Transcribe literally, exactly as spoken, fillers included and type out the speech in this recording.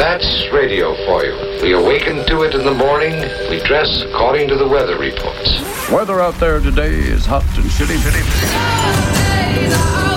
That's radio for you. We awaken to it in the morning. We dress according to the weather reports. Weather out there today is hot and shitty. shitty, shitty.